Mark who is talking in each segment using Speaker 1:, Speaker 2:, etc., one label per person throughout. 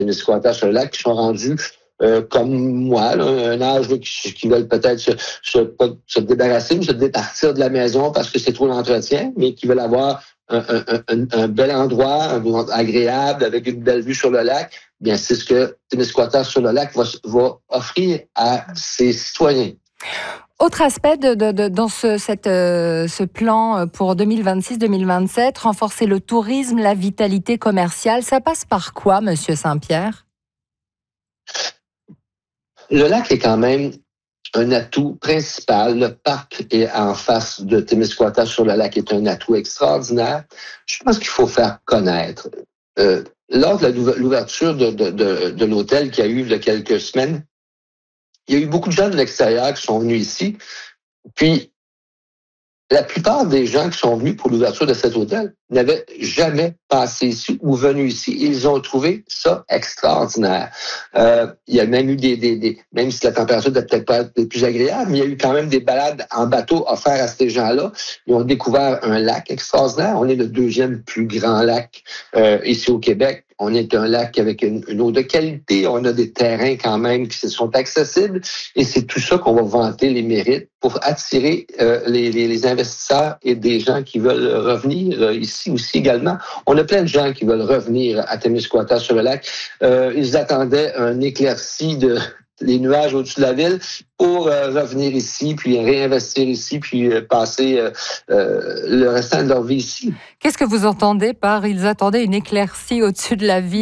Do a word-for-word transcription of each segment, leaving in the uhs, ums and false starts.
Speaker 1: Témiscouata sur le lac qui sont rendus euh, comme moi, là, un âge là, qui, qui veulent peut-être se, se, pas se débarrasser ou se départir de la maison parce que c'est trop d'entretien, mais qui veulent avoir un, un, un, un bel endroit, un endroit agréable avec une belle vue sur le lac. Bien, c'est ce que Témiscouata sur le lac va, va offrir à ses citoyens.
Speaker 2: Autre aspect de, de, de, dans ce, cette, euh, ce plan pour deux mille vingt-six deux mille vingt-sept, renforcer le tourisme, la vitalité commerciale, ça passe par quoi, Monsieur Saint-Pierre?
Speaker 1: Le lac est quand même un atout principal. Le parc est en face de Témiscouata sur le lac est un atout extraordinaire. Je pense qu'il faut faire connaître. Euh, lors de l'ouverture de, de, de, de l'hôtel qu'il y a eu il y a quelques semaines, il y a eu beaucoup de gens de l'extérieur qui sont venus ici. Puis, la plupart des gens qui sont venus pour l'ouverture de cet hôtel n'avaient jamais passé ici ou venu ici. Ils ont trouvé ça extraordinaire. Euh, il y a même eu des, des, des même si la température n'était peut-être pas la plus agréable, mais il y a eu quand même des balades en bateau offertes à ces gens-là. Ils ont découvert un lac extraordinaire. On est le deuxième plus grand lac euh, ici au Québec. On est un lac avec une, une eau de qualité. On a des terrains quand même qui sont accessibles. Et c'est tout ça qu'on va vanter les mérites pour attirer euh, les, les, les investisseurs et des gens qui veulent revenir euh, ici aussi également. On a plein de gens qui veulent revenir à Témiscouata sur le lac. Euh, ils attendaient un éclairci de les nuages au-dessus de la ville pour euh, revenir ici, puis réinvestir ici, puis euh, passer euh, euh, le restant de leur vie ici.
Speaker 2: Qu'est-ce que vous entendez par « ils attendaient une éclaircie au-dessus de la ville » ?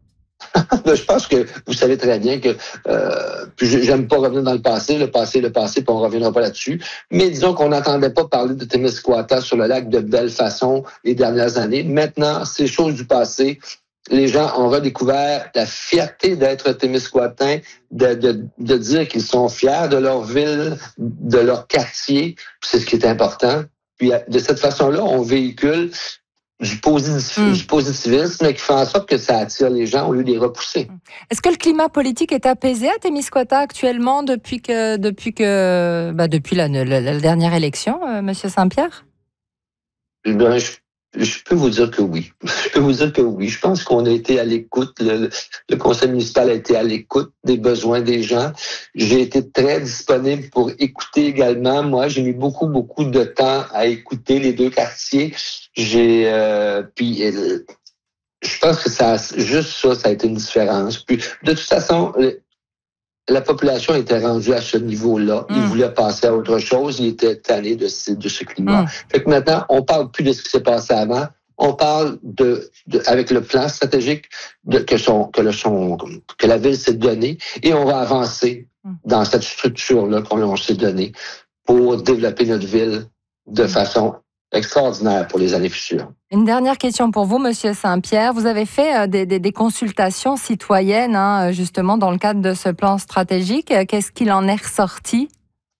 Speaker 1: Je pense que vous savez très bien que euh, j'aime pas revenir dans le passé, le passé, le passé, puis on reviendra pas là-dessus. Mais disons qu'on n'entendait pas parler de Témiscouata sur le lac de belle façon les dernières années. Maintenant, c'est chose du passé. Les gens ont redécouvert la fierté d'être Témiscouatains, de, de, de dire qu'ils sont fiers de leur ville, de leur quartier. C'est ce qui est important. Puis de cette façon-là, on véhicule du, positif, mmh. du positivisme qui fait en sorte que ça attire les gens au lieu de les repousser.
Speaker 2: Est-ce que le climat politique est apaisé à Témiscouata actuellement depuis que depuis que bah depuis la, la, la dernière élection, euh, Monsieur Saint-Pierre?
Speaker 1: Ben, je Je peux vous dire que oui. Je peux vous dire que oui. Je pense qu'on a été à l'écoute. Le, le conseil municipal a été à l'écoute des besoins des gens. J'ai été très disponible pour écouter également. Moi, j'ai mis beaucoup, beaucoup de temps à écouter les deux quartiers. J'ai, euh, puis, euh, je pense que ça, juste ça, ça a été une différence. Puis, de toute façon, la population était rendue à ce niveau-là. Mmh. Ils voulaient passer à autre chose. Ils étaient tannés de ce, de ce climat. Mmh. Fait que maintenant, on parle plus de ce qui s'est passé avant. On parle de, de avec le plan stratégique de, que son, que le son, que la ville s'est donnée, et on va avancer mmh. dans cette structure-là qu'on s'est donnée pour développer notre ville de mmh. façon extraordinaire pour les années futures.
Speaker 2: Une dernière question pour vous, Monsieur Saint-Pierre. Vous avez fait des, des, des consultations citoyennes, hein, justement, dans le cadre de ce plan stratégique. Qu'est-ce qu'il en est ressorti?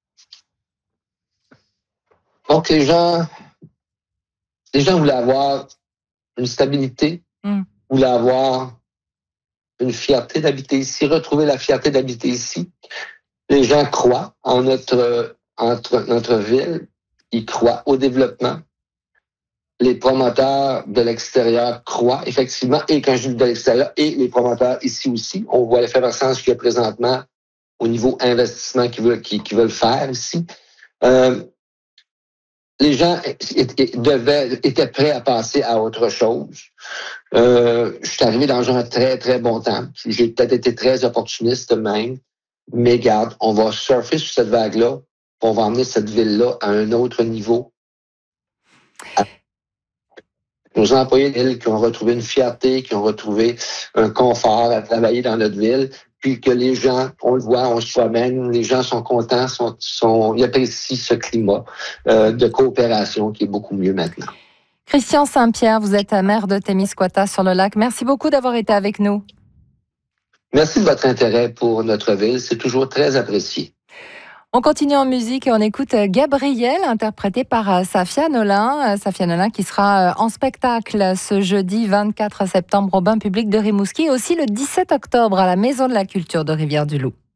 Speaker 1: Donc, les gens, les gens voulaient avoir une stabilité, mm. voulaient avoir une fierté d'habiter ici, retrouver la fierté d'habiter ici. Les gens croient en notre, en notre ville. Ils croient au développement. Les promoteurs de l'extérieur croient, effectivement, et quand je dis de l'extérieur, et les promoteurs ici aussi, on voit l'effervescence qu'il y a présentement au niveau investissement qu'ils veulent, qu'ils, qu'ils veulent faire ici. Euh, les gens devaient, étaient prêts à passer à autre chose. Euh, je suis arrivé dans un très, très bon temps. J'ai peut-être été très opportuniste même, mais garde, on va surfer sur cette vague-là. On va emmener cette ville-là à un autre niveau. Nos employés de ville qui ont retrouvé une fierté, qui ont retrouvé un confort à travailler dans notre ville, puis que les gens, on le voit, on se promène, les gens sont contents, sont, sont, ils apprécient ce climat euh, de coopération qui est beaucoup mieux maintenant.
Speaker 2: Christian Saint-Pierre, vous êtes maire de Témiscouata sur le lac. Merci beaucoup d'avoir été avec nous.
Speaker 1: Merci de votre intérêt pour notre ville, c'est toujours très apprécié.
Speaker 2: On continue en musique et on écoute Gabriel, interprété par Safia Nolin. Safia Nolin qui sera en spectacle ce jeudi vingt-quatre septembre au Bain public de Rimouski et aussi le dix-sept octobre à la Maison de la Culture de Rivière-du-Loup.